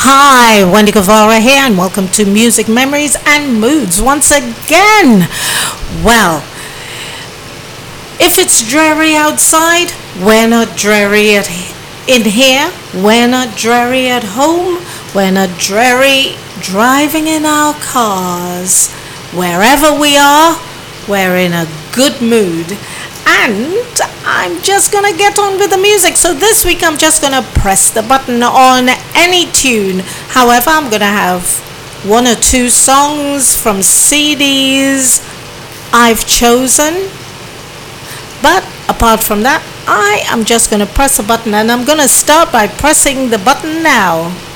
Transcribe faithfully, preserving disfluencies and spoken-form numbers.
Hi, Wendy Guevara here, and welcome to Music Memories and Moods once again. Well, if it's dreary outside, we're not dreary at in here. We're not dreary at home. We're not dreary driving in our cars. Wherever we are, we're in a good mood. And I'm just gonna get on with the music. So this week I'm just gonna press the button on any tune. However, I'm gonna have one or two songs from C Ds I've chosen. But apart from that, I am just gonna press a button, and I'm gonna start by pressing the button now.